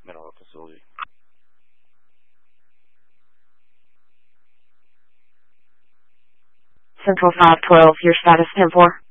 mental health facility. Central 512, your status 10-4.